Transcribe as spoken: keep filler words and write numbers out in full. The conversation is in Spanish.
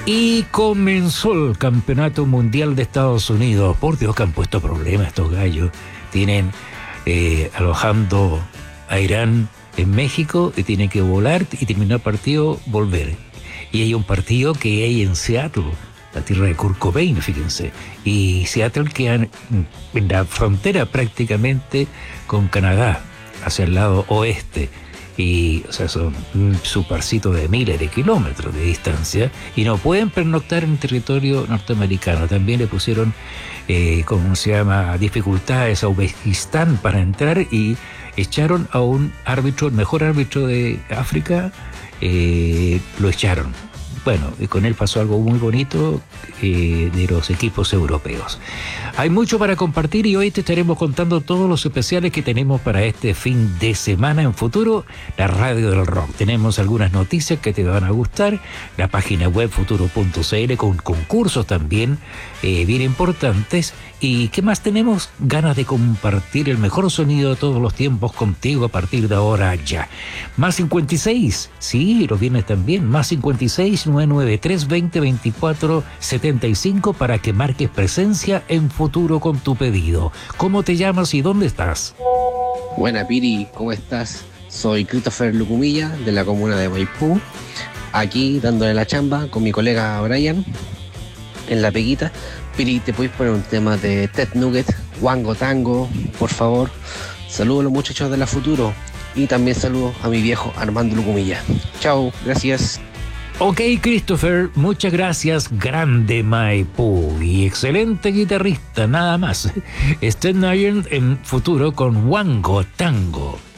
Y comenzó el Campeonato Mundial de Estados Unidos. Por Dios que han puesto problemas estos gallos. Tienen eh, alojando a Irán en México y tienen que volar y terminar el partido, volver. Y hay un partido que hay en Seattle, la tierra de Kurt Cobain, fíjense. Y Seattle queda en la frontera prácticamente con Canadá, hacia el lado oeste. Y, o sea, son un supercito de miles de kilómetros de distancia y no pueden pernoctar en territorio norteamericano. También le pusieron, eh, ¿cómo se llama?, dificultades a Uzbekistán para entrar y echaron a un árbitro, el mejor árbitro de África, eh, lo echaron. Bueno, y con él pasó algo muy bonito eh, de los equipos europeos. Hay mucho para compartir y hoy te estaremos contando todos los especiales que tenemos para este fin de semana en Futuro, la radio del rock. Tenemos algunas noticias que te van a gustar, la página web futuro punto c l con concursos también eh, bien importantes. ¿Y qué más tenemos? Ganas de compartir el mejor sonido de todos los tiempos contigo a partir de ahora ya. Más cincuenta y seis, sí, los viernes también, más cincuenta y seis, nueve nueve tres, veinte, veinticuatro, setenta y cinco para que marques presencia en Futuro con tu pedido. ¿Cómo te llamas y dónde estás? Buena, Piri, ¿cómo estás? Soy Christopher Lucumilla, de la comuna de Maipú, aquí dándole la chamba con mi colega Brian, en la peguita. Piri, ¿te puedes poner un tema de Ted Nugget, Wango Tango, por favor? Saludos a los muchachos de la Futuro y también saludos a mi viejo Armando Lucumilla. Chao, gracias. Ok, Christopher, muchas gracias, grande Maipú y excelente guitarrista, nada más. Ted Nugget en Futuro con Wango Tango.